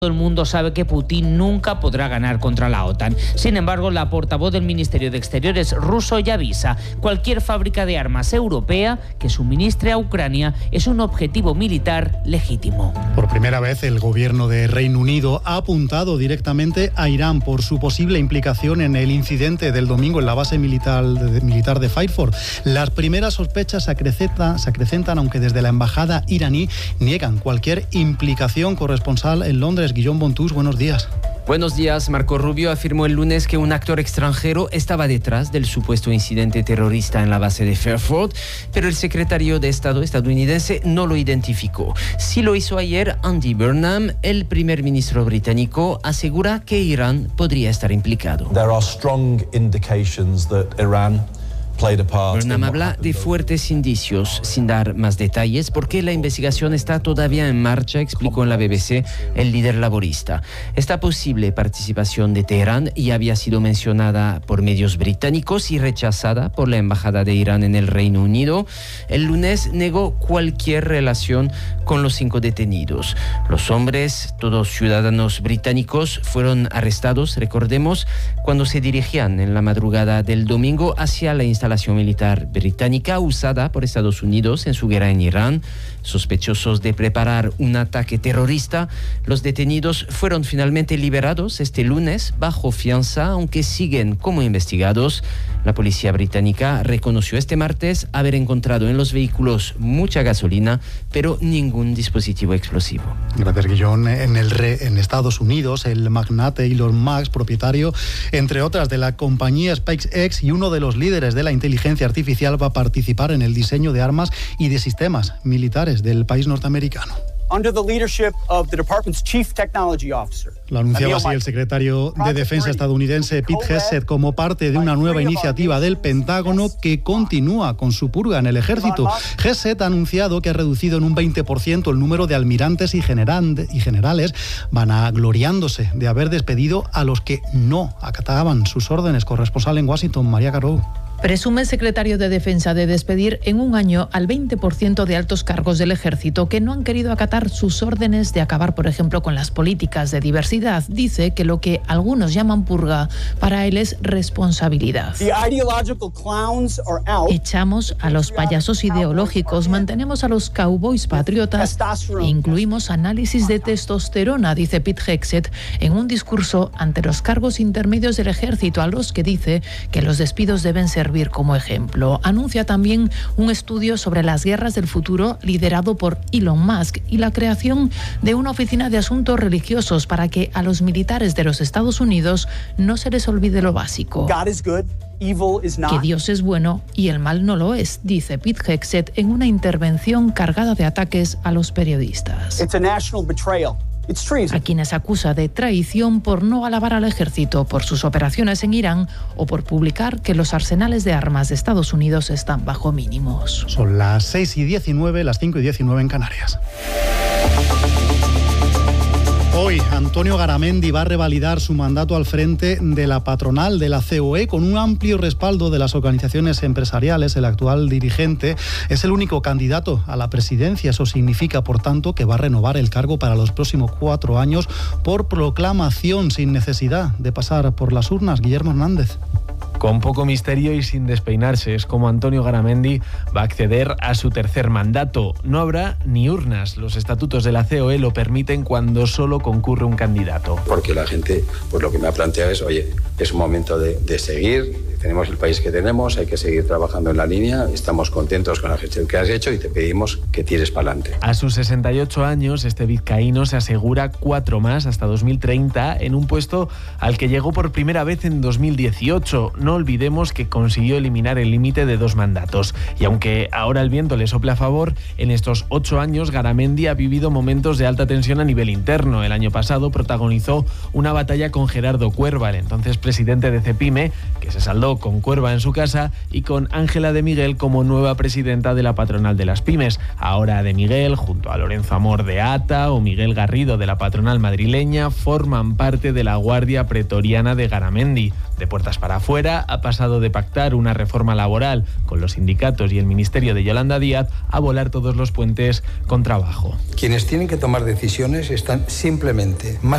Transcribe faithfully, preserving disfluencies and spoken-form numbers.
Todo el mundo sabe que Putin nunca podrá ganar contra la OTAN. Sin embargo, la portavoz del Ministerio de Exteriores ruso ya avisa: cualquier fábrica de armas europea que suministre a Ucrania es un objetivo militar legítimo. Por primera vez, el gobierno de Reino Unido ha apuntado directamente a Irán por su posible implicación en el incidente del domingo en la base militar de, militar de Fairford. Las primeras sospechas se acrecentan, se acrecentan, aunque desde la embajada iraní niegan cualquier implicación. Corresponsal en Londres, Guillaume Bontus, buenos días. Buenos días. Marco Rubio afirmó el lunes que un actor extranjero estaba detrás del supuesto incidente terrorista en la base de Fairford, pero el secretario de Estado estadounidense no lo identificó. Sí lo hizo ayer Andy Burnham. El primer ministro británico asegura que Irán podría estar implicado. There are strong indications that Iran Burnham habla de fuertes indicios, sin dar más detalles, porque la investigación está todavía en marcha, explicó en la B B C el líder laborista. Esta posible participación de Teherán ya había sido mencionada por medios británicos y rechazada por la Embajada de Irán en el Reino Unido. El lunes negó cualquier relación con los cinco detenidos. Los hombres, todos ciudadanos británicos, fueron arrestados, recordemos, cuando se dirigían en la madrugada del domingo hacia la instalación militar británica usada por Estados Unidos en su guerra en Irán. Sospechosos de preparar un ataque terrorista, los detenidos fueron finalmente liberados este lunes bajo fianza, aunque siguen como investigados. La policía británica reconoció este martes haber encontrado en los vehículos mucha gasolina, pero ningún dispositivo explosivo. Gracias, Guillaume. En, el re, en Estados Unidos, el magnate Elon Musk, propietario, entre otras, de la compañía SpaceX y uno de los líderes de la inteligencia artificial, va a participar en el diseño de armas y de sistemas militares del país norteamericano. Under the leadership of the department's chief technology officer. Lo anunciaba así el secretario de Defensa estadounidense Pete Hegseth como parte de una nueva iniciativa del Pentágono que continúa con su purga en el ejército. Hegseth ha anunciado que ha reducido en un veinte por ciento el número de almirantes y, generan, y generales, vanagloriándose de haber despedido a los que no acataban sus órdenes. Corresponsal en Washington, María Carou. Presume el secretario de Defensa de despedir en un año al veinte por ciento de altos cargos del ejército que no han querido acatar sus órdenes de acabar, por ejemplo, con las políticas de diversidad. Dice que lo que algunos llaman purga, para él es responsabilidad. Echamos a los payasos ideológicos, mantenemos a los cowboys patriotas e incluimos análisis de testosterona, dice Pete Hegseth en un discurso ante los cargos intermedios del ejército, a los que dice que los despidos deben ser como ejemplo. Anuncia también un estudio sobre las guerras del futuro liderado por Elon Musk y la creación de una oficina de asuntos religiosos para que a los militares de los Estados Unidos no se les olvide lo básico. Que Dios es bueno y el mal no lo es, dice Pete Hegseth en una intervención cargada de ataques a los periodistas. It's a national betrayal. A quienes acusa de traición por no alabar al ejército por sus operaciones en Irán o por publicar que los arsenales de armas de Estados Unidos están bajo mínimos. Son las seis y diecinueve, las cinco y diecinueve en Canarias. Hoy, Antonio Garamendi va a revalidar su mandato al frente de la patronal de la C O E con un amplio respaldo de las organizaciones empresariales. El actual dirigente es el único candidato a la presidencia. Eso significa, por tanto, que va a renovar el cargo para los próximos cuatro años por proclamación, sin necesidad de pasar por las urnas. Guillermo Hernández. Con poco misterio y sin despeinarse, es como Antonio Garamendi va a acceder a su tercer mandato. No habrá ni urnas. Los estatutos de la C O E lo permiten cuando solo concurre un candidato. Porque la gente, pues lo que me ha planteado es, oye, es un momento de, de seguir. Tenemos el país que tenemos, hay que seguir trabajando en la línea. Estamos contentos con la gestión que has hecho y te pedimos que tires para adelante. A sus sesenta y ocho años, este vizcaíno se asegura cuatro más hasta dos mil treinta en un puesto al que llegó por primera vez en dos mil dieciocho. No olvidemos que consiguió eliminar el límite de dos mandatos. Y aunque ahora el viento le sopla a favor, en estos ocho años Garamendi ha vivido momentos de alta tensión a nivel interno. El año pasado protagonizó una batalla con Gerardo Cuerva, el entonces presidente de Cepime, que se saldó con Cuerva en su casa, y con Ángela de Miguel como nueva presidenta de la patronal de las pymes. Ahora de Miguel, junto a Lorenzo Amor de A T A o Miguel Garrido de la patronal madrileña, forman parte de la guardia pretoriana de Garamendi. De puertas para afuera, ha pasado de pactar una reforma laboral con los sindicatos y el ministerio de Yolanda Díaz a volar todos los puentes con trabajo. Quienes tienen que tomar decisiones están simplemente más